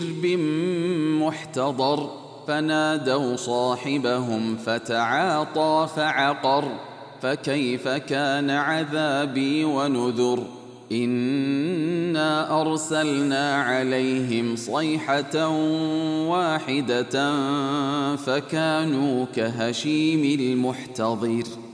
محتضر فنادوا صاحبهم فتعاطى فعقر فكيف كان عذابي ونذر إنا أرسلنا عليهم صيحة واحدة فكانوا كهشيم المحتضر